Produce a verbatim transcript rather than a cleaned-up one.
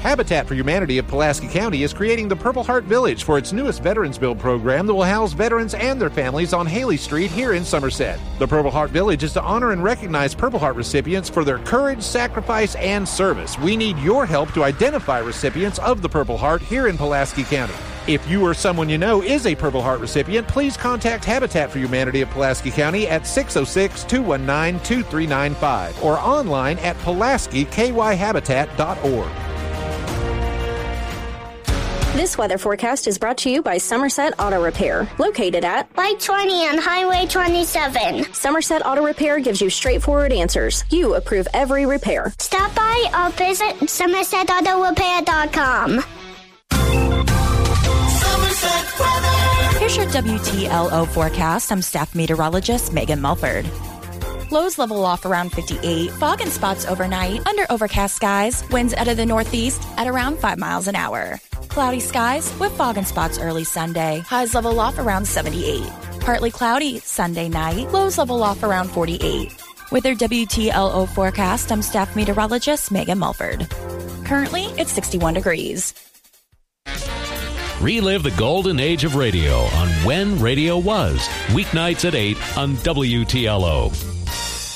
Habitat for Humanity of Pulaski County is creating the Purple Heart Village for its newest Veterans Build program that will house veterans and their families on Haley Street here in Somerset. The Purple Heart Village is to honor and recognize Purple Heart recipients for their courage, sacrifice, and service. We need your help to identify recipients of the Purple Heart here in Pulaski County. If you or someone you know is a Purple Heart recipient, please contact Habitat for Humanity of Pulaski County at six oh six, two one nine, two three nine five or online at pulaski k y habitat dot org. This weather forecast is brought to you by Somerset Auto Repair, located at Light twenty on Highway twenty-seven. Somerset Auto Repair gives you straightforward answers. You approve every repair. Stop by or visit somerset auto repair dot com. Here's your W T L O forecast. I'm staff meteorologist Megan Mulford. Lows level off around fifty-eight. Fog and spots overnight. Under overcast skies. Winds out of the northeast at around five miles an hour. Cloudy skies with fog and spots early Sunday. Highs level off around seventy-eight. Partly cloudy Sunday night. Lows level off around forty-eight. With your W T L O forecast, I'm staff meteorologist Megan Mulford. Currently, it's sixty-one degrees. Relive the golden age of radio on When Radio Was, weeknights at eight on W T L O.